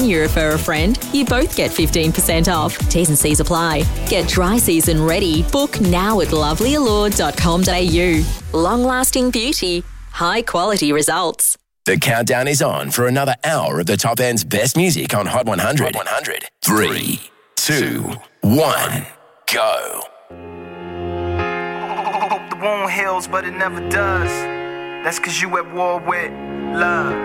You refer a friend, you both get 15% off. T's and C's apply. Get dry season ready. Book now at lovelyallure.com.au. Long-lasting beauty, high-quality results. The countdown is on for another hour of the top end's best music on Hot 100. 3, 2, 1, go. Hope the wound heals, but it never does. That's 'cause you at war with love.